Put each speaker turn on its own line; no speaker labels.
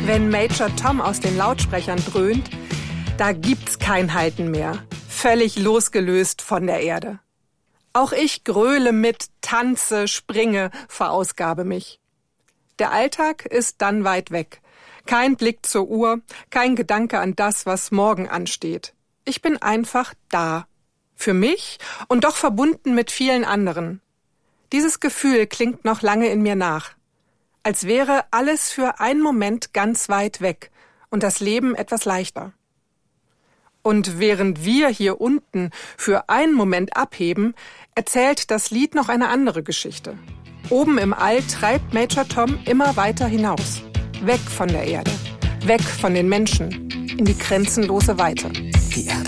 Wenn Major Tom aus den Lautsprechern dröhnt, da gibt's kein Halten mehr. Völlig losgelöst von der Erde. Auch ich gröle mit, tanze, springe, verausgabe mich. Der Alltag ist dann weit weg. Kein Blick zur Uhr, kein Gedanke an das, was morgen ansteht. Ich bin einfach da. Für mich und doch verbunden mit vielen anderen. Dieses Gefühl klingt noch lange in mir nach. Als wäre alles für einen Moment ganz weit weg und das Leben etwas leichter. Und während wir hier unten für einen Moment abheben, erzählt das Lied noch eine andere Geschichte. Oben im All treibt Major Tom immer weiter hinaus. Weg von der Erde, weg von den Menschen, in die grenzenlose Weite.